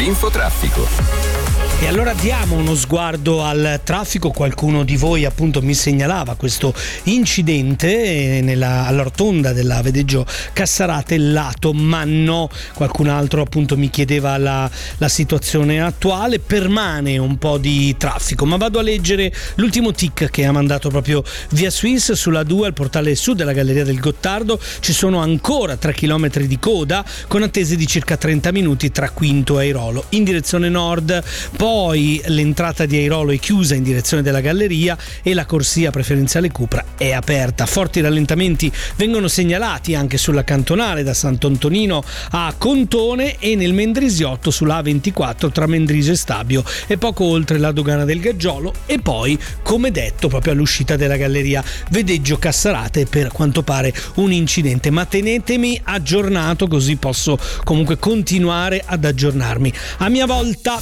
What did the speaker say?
L'infotraffico. E allora diamo uno sguardo al traffico. Qualcuno di voi appunto mi segnalava questo incidente alla rotonda della Vedeggio Cassarate lato Manno. Qualcun altro appunto mi chiedeva la situazione attuale. Permane un po' di traffico, ma vado a leggere l'ultimo tic che ha mandato proprio Via Swiss sulla 2 al portale sud della Galleria del Gottardo. Ci sono ancora 3 chilometri di coda con attese di circa 30 minuti tra Quinto e Airolo in direzione nord. Poi l'entrata di Airolo è chiusa in direzione della galleria e la corsia preferenziale Cupra è aperta. Forti rallentamenti vengono segnalati anche sulla cantonale da Sant'Antonino a Contone e nel Mendrisiotto sulla A24 tra Mendrisio e Stabio e poco oltre la dogana del Gaggiolo, e poi come detto proprio all'uscita della galleria Vedeggio Cassarate per quanto pare un incidente. Ma tenetemi aggiornato così posso comunque continuare ad aggiornarmi a mia volta.